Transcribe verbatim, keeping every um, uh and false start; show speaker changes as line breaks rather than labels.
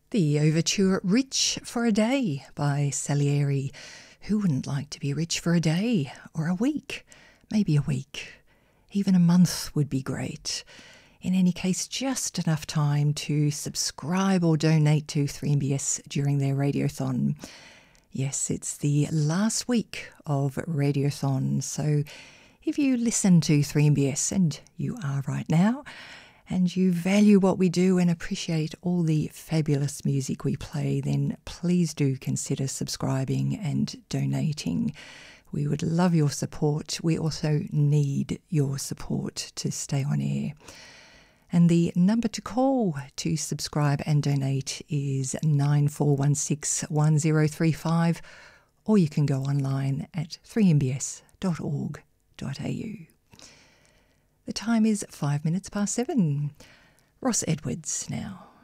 The overture Rich for a Day by Salieri. Who wouldn't like to be rich for a day or a week? Maybe a week. Even a month would be great. In any case, just enough time to subscribe or donate to three M B S during their Radiothon. Yes, it's the last week of Radiothon, so if you listen to three M B S, and you are right now, and you value what we do and appreciate all the fabulous music we play, then please do consider subscribing and donating. We would love your support. We also need your support to stay on air. And the number to call to subscribe and donate is nine four one six, one zero three five, or you can go online at three m b s dot org dot a u. The time is five minutes past seven. Ross Edwards now.